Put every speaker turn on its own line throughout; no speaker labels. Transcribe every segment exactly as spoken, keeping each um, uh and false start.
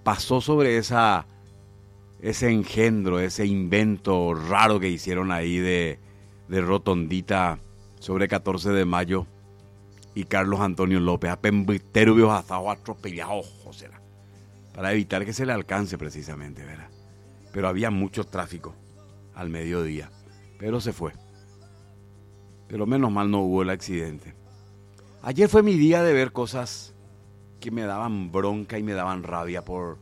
pasó sobre esa, ese engendro, ese invento raro que hicieron ahí de, de Rotondita sobre catorce de mayo y Carlos Antonio López, a pembiterubios asados atropellados, será, para evitar que se le alcance precisamente, ¿verdad? Pero había mucho tráfico al mediodía, pero se fue. Pero menos mal no hubo el accidente. Ayer fue mi día de ver cosas que me daban bronca y me daban rabia por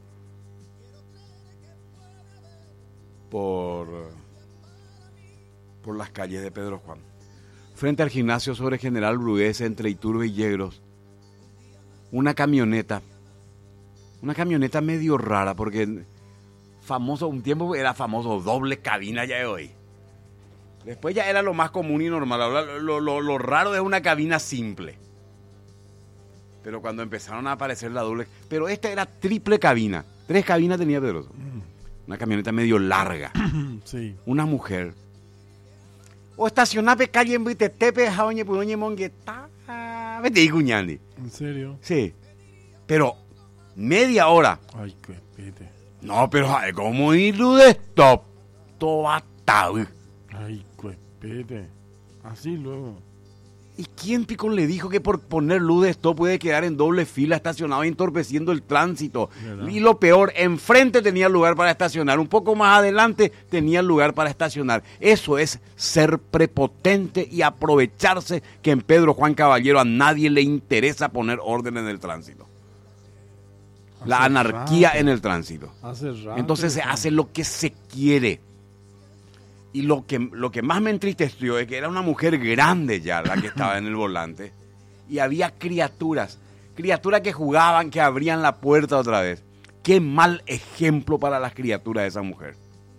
por por las calles de Pedro Juan. Frente al gimnasio sobre General Brugués, entre Iturbe y Yegros, una camioneta, una camioneta medio rara, porque famoso, un tiempo era famoso doble cabina ya de hoy. Después ya era lo más común y normal. Ahora lo, lo, lo raro es una cabina simple. Pero cuando empezaron a aparecer la doble... Pero esta era triple cabina. Tres cabinas tenía Pedroso. Una camioneta medio larga.
Sí.
Una mujer. O estacionape calle en Vitetepe, jaoñe puñe mongueta. Vete y cuñandi.
¿En serio?
Sí. Pero media hora.
Ay, qué pete.
No, pero ay, ¿cómo ir de stop? Todo atado.
Ay, qué pete. Así luego.
¿Y quién picón le dijo que por poner luz de stop puede quedar en doble fila estacionado entorpeciendo el tránsito?
¿Verdad?
Y lo peor, enfrente tenía lugar para estacionar, un poco más adelante tenía lugar para estacionar. Eso es ser prepotente y aprovecharse que en Pedro Juan Caballero a nadie le interesa poner orden en el tránsito. La
Hace
anarquía
rato.
en el tránsito.
Hace rato.
Entonces se hace lo que se quiere. Y lo que, lo que más me entristeció es que era una mujer grande ya la que estaba en el volante. Y había criaturas, criaturas que jugaban, que abrían la puerta otra vez. Qué mal ejemplo para las criaturas de esa mujer.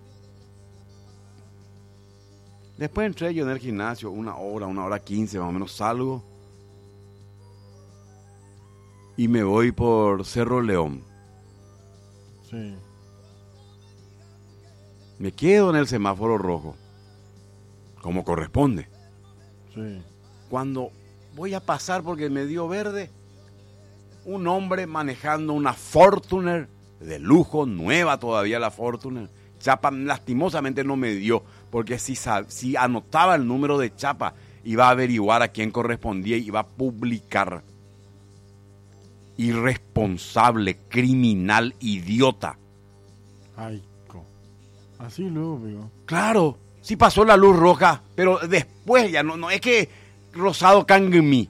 Después entré yo en el gimnasio, una hora, una hora quince más o menos, salgo. Y me voy por Cerro León.
Sí.
Me quedo en el semáforo rojo, como corresponde.
Sí.
Cuando voy a pasar porque me dio verde, un hombre manejando una Fortuner de lujo, nueva todavía la Fortuner. Chapa lastimosamente no me dio, porque si, si anotaba el número de chapa, iba a averiguar a quién correspondía y iba a publicar. Irresponsable, criminal, idiota.
Ay, co. Así luego, amigo.
Claro, sí pasó la luz roja, pero después ya no, no es que Rosado Cangmi.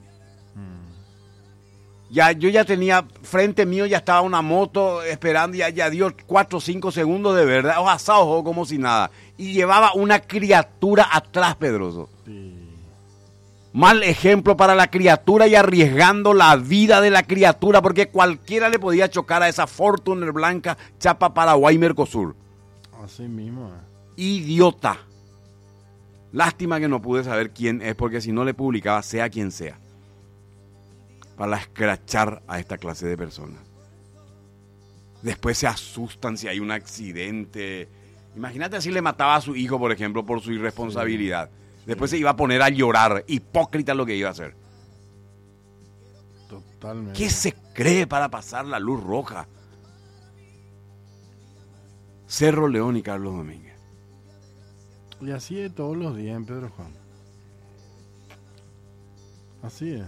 Ya, yo ya tenía, frente mío ya estaba una moto esperando, ya, ya dio cuatro o cinco segundos de verdad, o asado como si nada. Y llevaba una criatura atrás, Pedroso.
Sí.
Mal ejemplo para la criatura y arriesgando la vida de la criatura, porque cualquiera le podía chocar a esa Fortuner blanca, chapa Paraguay Mercosur.
Así mismo. eh.
Idiota. Lástima que no pude saber quién es, porque si no le publicaba, sea quien sea, para escrachar a esta clase de personas. Después se asustan si hay un accidente. Imagínate si le mataba a su hijo, por ejemplo, por su irresponsabilidad. Después se iba a poner a llorar. Hipócrita lo que iba a hacer.
Totalmente.
¿Qué se cree para pasar la luz roja? Cerro León y Carlos Domínguez.
Y así es todos los días en Pedro Juan. Así es.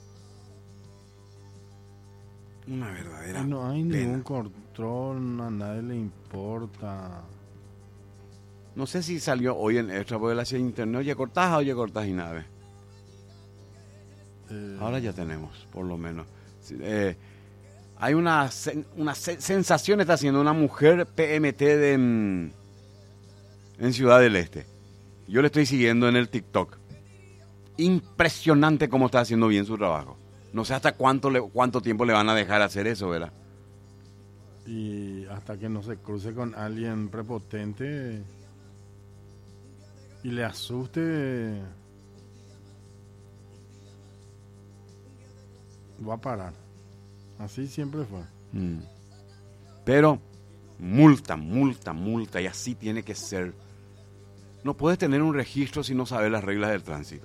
Una verdadera
Y no hay
pena.
ningún control, a nadie le importa.
No sé si salió hoy en Extra, porque la hacía internet. Oye, cortás, oye, cortás y nada.
Eh,
Ahora ya tenemos, por lo menos. Sí, eh, hay una, sen- una se- sensación está haciendo una mujer P M T de, en, en Ciudad del Este. Yo le estoy siguiendo en el TikTok. Impresionante cómo está haciendo bien su trabajo. No sé hasta cuánto, le, cuánto tiempo le van a dejar hacer eso, ¿verdad?
Y hasta que no se cruce con alguien prepotente y le asuste, va a parar. Así siempre fue.
Mm. Pero multa, multa, multa, y así tiene que ser. No puedes tener un registro si no sabes las reglas del tránsito.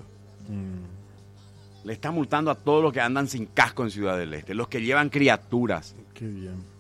Mm,
Le está multando a todos los que andan sin casco en Ciudad del Este, los que llevan criaturas.
qué bien.